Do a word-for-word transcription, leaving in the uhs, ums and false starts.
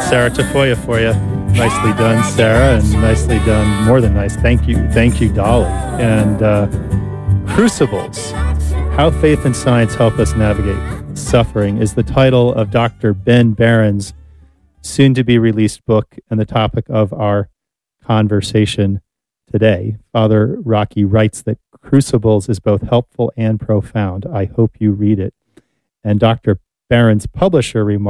Sarah Tafoya for you. Nicely done, Sarah, and nicely done, more than nice. Thank you. Thank you, Dolly. And uh, Crucibles, How Faith and Science Help Us Navigate Suffering is the title of Doctor Ben Barron's soon-to-be-released book and the topic of our conversation today. Father Rocky writes that Crucibles is both helpful and profound. I hope you read it. And Doctor Barron's publisher remarks